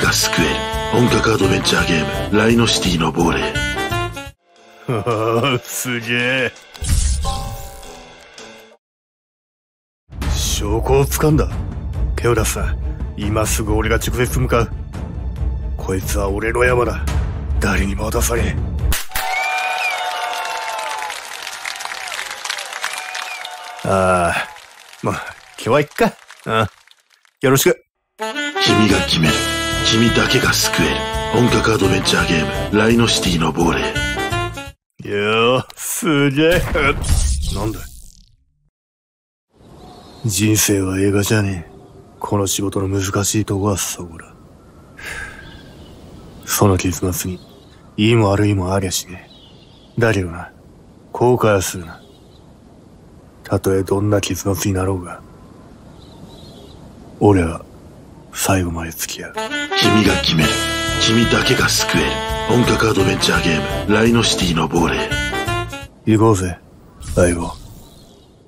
が救える本格アドベンチャーゲームライノシティの亡霊。 すげえ。証拠を掴んだ。ペオダスさん、今すぐ俺が直接向かう。こいつは俺の山だ。誰にも渡さねえ。まあ今日は行くか。よろしく。 君が決める。君だけが救える本格アドベンチャーゲームライノシティの亡霊。 すげえ。なんだ。人生は映画じゃねえ。この仕事の難しいとこはそこだ。その結末にいいも悪いもありゃしねえ。だけどな、後悔はするな。たとえどんな結末になろうが、俺は最後まで付き合う。 君が決める。君だけが救える本格アドベンチャーゲームライノシティの亡霊。 行こうぜ、相棒。